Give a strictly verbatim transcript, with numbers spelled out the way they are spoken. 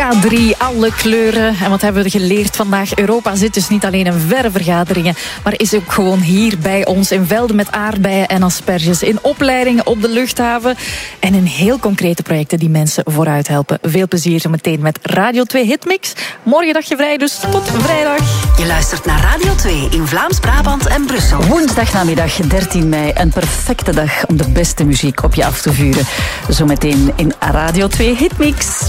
K drie, alle kleuren. En wat hebben we geleerd vandaag? Europa zit dus niet alleen in verre vergaderingen, maar is ook gewoon hier bij ons in velden met aardbeien en asperges, in opleidingen op de luchthaven en in heel concrete projecten die mensen vooruit helpen. Veel plezier zo meteen met Radio twee Hitmix. Morgen dag je vrij, dus tot vrijdag. Je luistert naar Radio twee in Vlaams-Brabant en Brussel. Woensdagnamiddag dertien mei, een perfecte dag om de beste muziek op je af te vuren. Zometeen in Radio twee Hitmix.